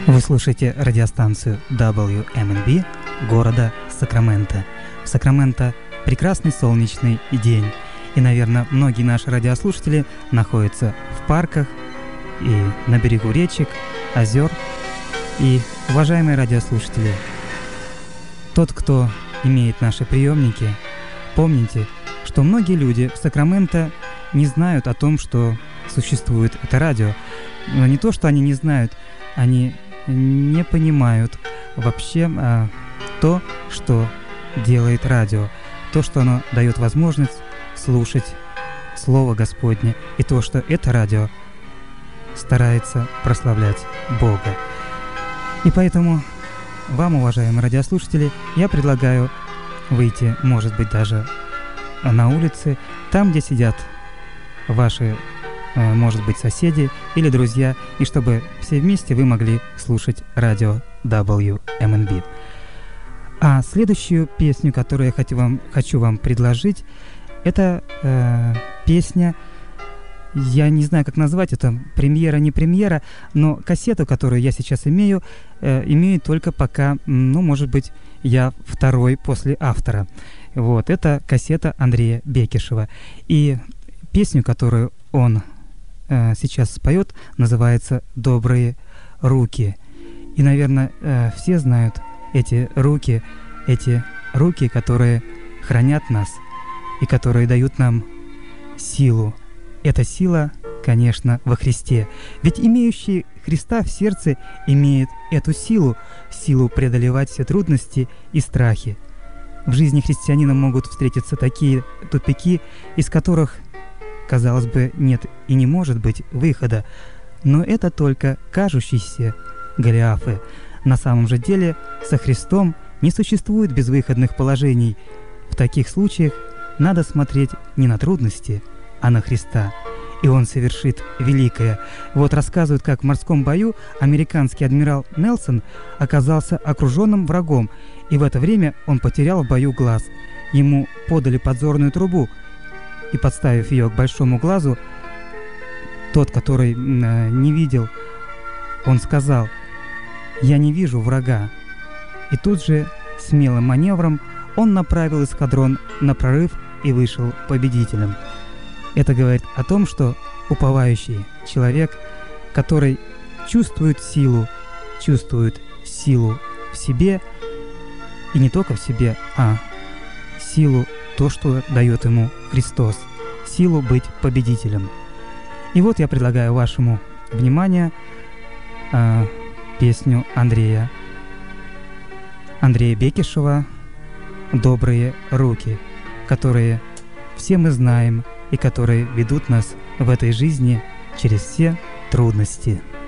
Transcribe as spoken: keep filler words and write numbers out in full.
Вы слушаете радиостанцию дабл ю эм эн би города Сакраменто. В Сакраменто прекрасный солнечный день. И, наверное, многие наши радиослушатели находятся в парках и на берегу речек, озер. И, уважаемые радиослушатели, тот, кто имеет наши приемники, помните, что многие люди в Сакраменто не знают о том, что существует это радио. Но не то, что они не знают, они не понимают вообще а, то, что делает радио, то, что оно дает возможность слушать Слово Господне, и то, что это радио старается прославлять Бога. И поэтому вам, уважаемые радиослушатели, я предлагаю выйти, может быть, даже на улице, там, где сидят ваши, может быть, соседи или друзья, и чтобы все вместе вы могли слушать радио дабл ю эм эн би. А следующую песню, которую я хочу вам, хочу вам предложить, это э, песня, я не знаю, как назвать это, премьера, не премьера, но кассету, которую я сейчас имею, э, имею только пока, ну, может быть, я второй после автора. Вот, это кассета Андрея Бекишева. И песню, которую он э, сейчас споет, называется «Добрые руки». И, наверное, э, все знают эти руки, эти руки, которые хранят нас и которые дают нам силу. Эта сила, конечно, во Христе. Ведь имеющий Христа в сердце имеет эту силу, силу преодолевать все трудности и страхи. В жизни христианина могут встретиться такие тупики, из которых, казалось бы, нет и не может быть выхода. Но это только кажущиеся Голиафы. На самом же деле со Христом не существует безвыходных положений. В таких случаях надо смотреть не на трудности, а на Христа, и Он совершит великое. Вот рассказывают, как в морском бою американский адмирал Нельсон оказался окруженным врагом, и в это время он потерял в бою глаз. Ему подали подзорную трубу, и, подставив ее к большому глазу, тот, который э, не видел, он сказал: «Я не вижу врага». И тут же смелым маневром он направил эскадрон на прорыв и вышел победителем. Это говорит о том, что уповающий человек, который чувствует силу, чувствует силу в себе, и не только в себе, а силу, то, что дает ему Христос, силу быть победителем. И вот я предлагаю вашему вниманию э, песню Андрея, Андрея Бекишева «Добрые руки», которые все мы знаем и которые ведут нас в этой жизни через все трудности.